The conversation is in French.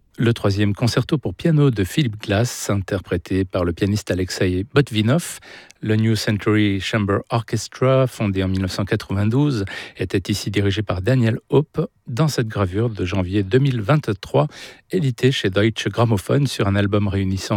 Le troisième concerto pour piano de Philip Glass, interprété par le pianiste Alexei Botvinov. Le New Century Chamber Orchestra, fondé en 1992, était ici dirigé par Daniel Hope dans cette gravure de janvier 2023, éditée chez Deutsche Grammophon sur un album réunissant